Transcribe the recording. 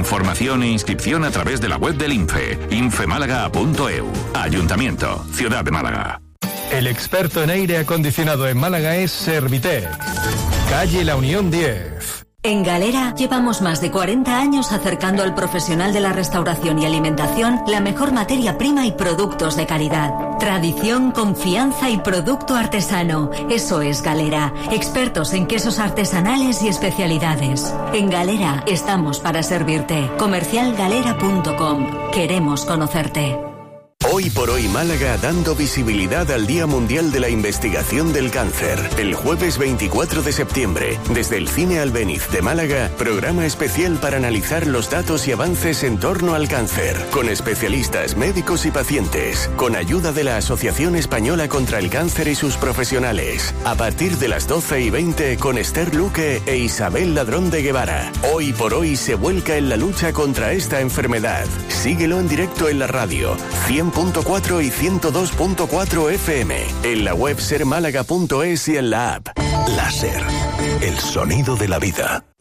Información e inscripción a través de la web del INFE, infemálaga.eu. Ayuntamiento, Ciudad de Málaga. El experto en aire acondicionado en Málaga es Servitec. Calle La Unión 10. En Galera llevamos más de 40 años acercando al profesional de la restauración y alimentación la mejor materia prima y productos de calidad. Tradición, confianza y producto artesano. Eso es Galera. Expertos en quesos artesanales y especialidades. En Galera estamos para servirte. Comercialgalera.com. Queremos conocerte. Hoy por hoy Málaga, dando visibilidad al Día Mundial de la Investigación del Cáncer. El jueves 24 de septiembre, desde el Cine Albéniz de Málaga, programa especial para analizar los datos y avances en torno al cáncer, con especialistas, médicos y pacientes, con ayuda de la Asociación Española contra el Cáncer y sus profesionales. A partir de las 12:20 con Esther Luque e Isabel Ladrón de Guevara. Hoy por hoy se vuelca en la lucha contra esta enfermedad. Síguelo en directo en la radio, 100.4 y 102.4 FM, en la web sermálaga.es y en la app. Láser, el sonido de la vida.